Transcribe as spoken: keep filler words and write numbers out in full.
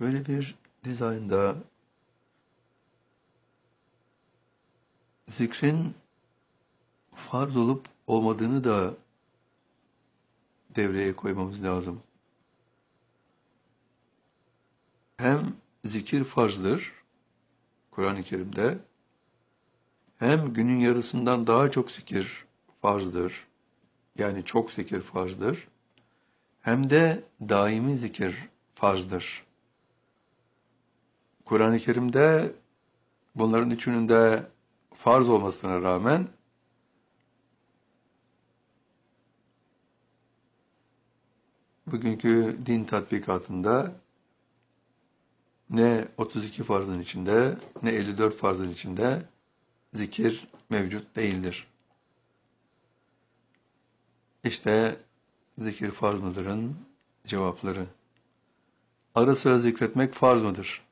Böyle bir dizaynda zikrin farz olup olmadığını da devreye koymamız lazım. Hem zikir farzdır Kur'an-ı Kerim'de, hem günün yarısından daha çok zikir farzdır. Yani çok zikir farzdır. Hem de daimi zikir farzdır. Kur'an-ı Kerim'de bunların üçünün de farz olmasına rağmen bugünkü din tatbikatında ne otuz iki farzın içinde ne elli dört farzın içinde zikir mevcut değildir. İşte zikir farz mıdır'ın cevapları. Ara sıra zikretmek farz mıdır?